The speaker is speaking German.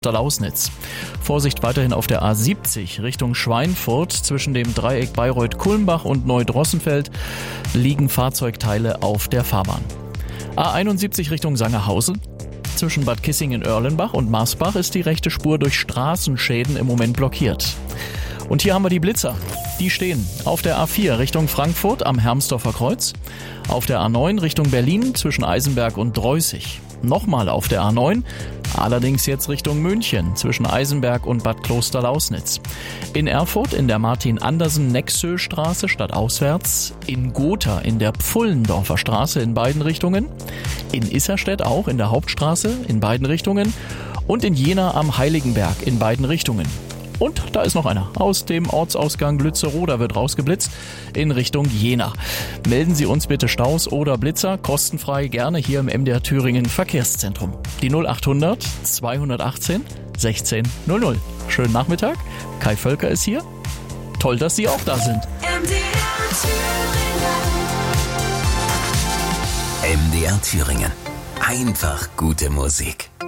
Lausnitz. Vorsicht weiterhin auf der A70 Richtung Schweinfurt. Zwischen dem Dreieck Bayreuth-Kulmbach und Neudrossenfeld liegen Fahrzeugteile auf der Fahrbahn. A71 Richtung Sangerhausen. Zwischen Bad Kissingen-Erlenbach und Marsbach ist die rechte Spur durch Straßenschäden im Moment blockiert. Und hier haben wir die Blitzer. Die stehen auf der A4 Richtung Frankfurt am Hermsdorfer Kreuz, auf der A9 Richtung Berlin zwischen Eisenberg und Dreußig. Nochmal auf der A9, allerdings jetzt Richtung München zwischen Eisenberg und Bad Klosterlausnitz. In Erfurt in der Martin-Andersen-Nexö-Straße stadtauswärts, in Gotha in der Pfullendorfer Straße in beiden Richtungen, in Isserstedt auch in der Hauptstraße in beiden Richtungen und in Jena am Heiligenberg in beiden Richtungen. Und da ist noch einer. Aus dem Ortsausgang Lützeroda wird rausgeblitzt in Richtung Jena. Melden Sie uns bitte Staus oder Blitzer, kostenfrei gerne hier im MDR Thüringen Verkehrszentrum. Die 0800 218 16 00. Schönen Nachmittag. Kai Völker ist hier. Toll, dass Sie auch da sind. MDR Thüringen. Einfach gute Musik.